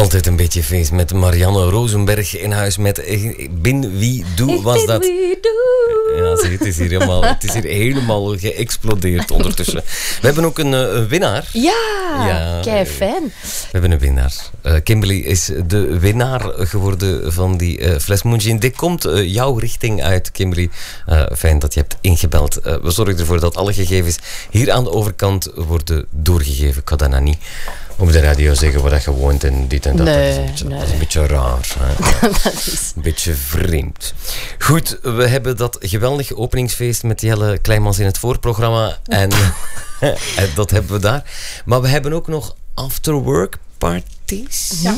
Altijd een beetje feest met Marianne Rosenberg in huis met Bin Wie Doe was dat. Ja, zie, het is hier helemaal geëxplodeerd ondertussen. We hebben ook een winnaar. Ja, kei fijn. We hebben een winnaar. Kimberly is de winnaar geworden van die fles Moon. Dit komt jouw richting uit, Kimberly. Fijn dat je hebt ingebeld. We zorgen ervoor dat alle gegevens hier aan de overkant worden doorgegeven. Ik ga dat nou niet op de radio zeggen waar je woont en dit en dat. Nee, dat is een beetje raar. Dat is... Een beetje vreemd. Goed, we hebben dat geweldige openingsfeest met Jelle Kleimans in het voorprogramma. En dat hebben we daar. Maar we hebben ook nog afterwork parties. Ja.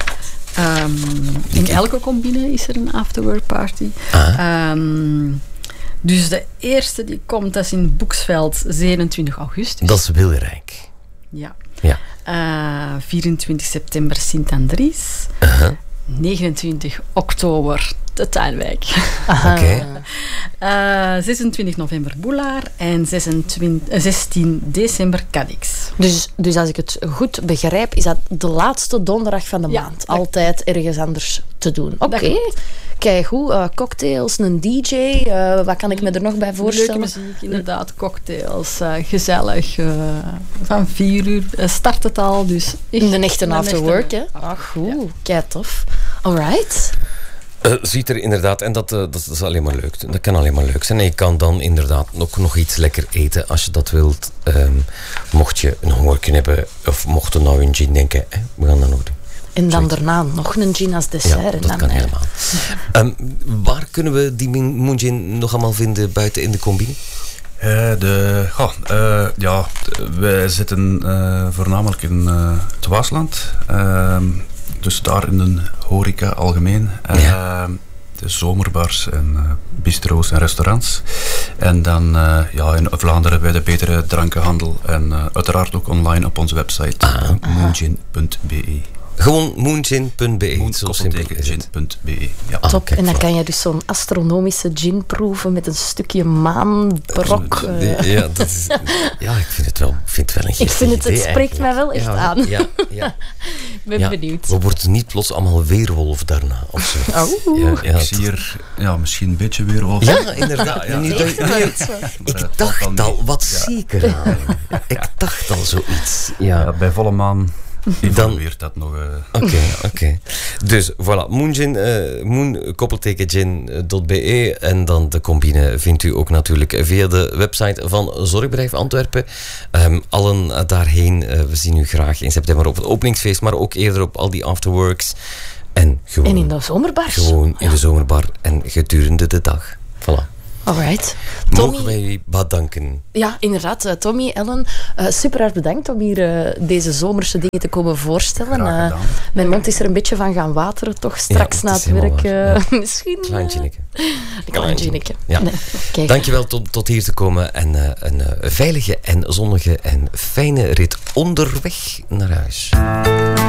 In elke combine is er een afterwork party. Dus de eerste die komt, dat is in Boeksveld, 27 augustus. Dat is Wilrijk. Ja. 24 september Sint-Andries. 29 oktober de Tuinwijk. 26 november Boelaar en 16 december Cadix. Dus als ik het goed begrijp, is dat de laatste donderdag van de maand. Altijd ergens anders te doen. Oké. Kijk goed, cocktails, een DJ, wat kan ik me er nog bij voorstellen? Leuke muziek, inderdaad, cocktails, gezellig. Van 4 uur start het al, dus een echte afterwork, hè? Goed, kijk tof. Alright. Ziet er inderdaad, en dat is alleen maar leuk. Dat kan alleen maar leuk zijn. En je kan dan inderdaad nog iets lekker eten als je dat wilt. Mocht je een hongerken hebben, of mocht je nou een gin denken, we gaan dat nog doen. En dan daarna nog een gin als dessert. Ja, dat kan helemaal. Waar kunnen we die Moon Gin nog allemaal vinden buiten in de combine? Wij zitten voornamelijk in het Waasland. Dus daar in de horeca algemeen. De zomerbars en bistro's en restaurants. En dan in Vlaanderen bij de betere drankenhandel. En uiteraard ook online op onze website moongin.be. Gewoon moongin.be. Zo simpel is het. Gin.be. Ja. Top. En dan kan je dus zo'n astronomische gin proeven met een stukje maanbrok. Ja, dat is, ik vind het wel een geestig idee. Het spreekt mij wel echt aan. Ja. Ik ben benieuwd. We worden niet plots allemaal weerwolf daarna. Of zo. Ik zie hier misschien een beetje weerwolf. Ja, inderdaad. Ik dacht al, wat zeker aan. Ik dacht al zoiets. Ja, bij volle maan evolueert dat nog. Oké. Dus voilà, Moongin, moon-gin.be en dan de combine vindt u ook natuurlijk via de website van Zorgbedrijf Antwerpen. Allen daarheen, we zien u graag in september op het openingsfeest, maar ook eerder op al die afterworks. En in de zomerbars. Gewoon in de zomerbar en gedurende de dag. Voilà. Alright. Mogen wij bedanken? Ja, inderdaad. Tommy, Ellen, super hard bedankt om hier deze zomerse dingen te komen voorstellen. Mijn mond is er een beetje van gaan wateren, toch straks na het werk. Misschien. Kleintje. Ja. Nee, dankjewel tot hier te komen en een veilige en zonnige en fijne rit onderweg naar huis.